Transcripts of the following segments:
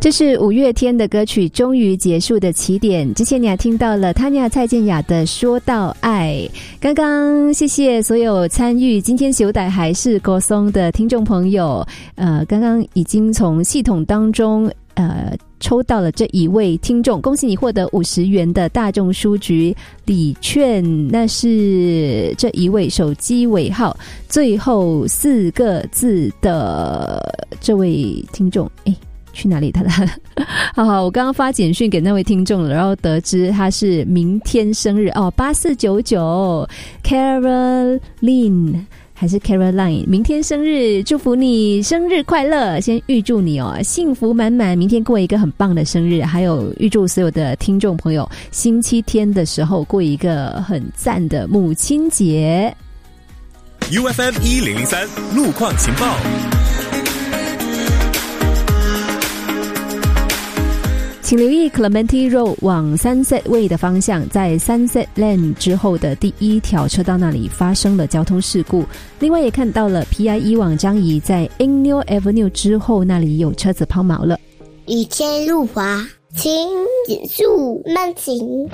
这是五月天的歌曲《终于结束的起点》。之前你还听到了Tanya蔡健雅的《说到爱》。刚刚谢谢所有参与今天小歹还是歌颂的听众朋友，刚刚已经从系统当中抽到了这一位听众，恭喜你获得50元的大众书局礼券，那是这一位手机尾号最后4个字的这位听众。去哪里他好，我刚刚发简讯给那位听众了，然后得知他是明天生日8499 Caroline还是 Caroline， 明天生日，祝福你生日快乐，先预祝你幸福满满，明天过一个很棒的生日，还有预祝所有的听众朋友星期天的时候过一个很赞的母亲节。 UFM 1003路况情报。 请留意 Clementi Road 往 Sunset Way 的方向，在 Sunset Lane 之后的第一条车道那里发生了交通事故。另外也看到了 PIE 往张仪在 Inglewood Avenue 之后那里有车子抛锚了。 雨天路滑，请减速慢行。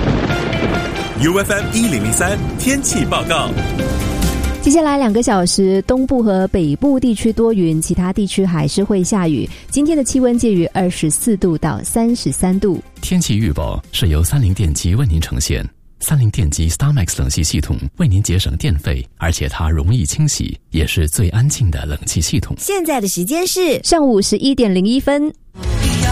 UFM 1003天气报告。 接下来2个小时，东部和北部地区多云，其他地区还是会下雨。今天的气温介于24度到33度。 天气预报是由30电机为您呈现。30电机 StarMax 冷气系统为您节省电费，而且它容易清洗，也是最安静的冷气系统。 现在的时间是上午11点01分。